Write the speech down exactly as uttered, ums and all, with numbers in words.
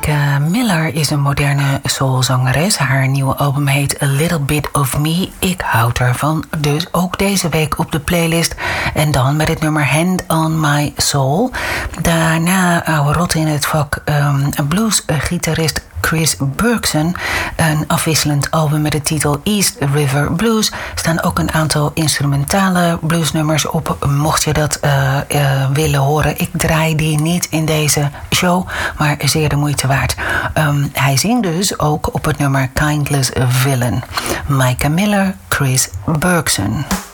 Micah Miller is een moderne soulzangeres. Haar nieuwe album heet A Little Bit of Me. Ik houd ervan. Dus ook deze week op de playlist. En dan met het nummer Hand on My Soul. Daarna oude rot in het vak um, bluesgitarist Chris Bergson. Een afwisselend album met de titel East River Blues. Er staan ook een aantal instrumentale bluesnummers op. Mocht je dat uh, uh, willen horen. Ik draai die niet in deze show, maar zeer de moeite waard. Um, hij zingt dus ook op het nummer Kindless Villain. Micah Miller, Chris Bergson.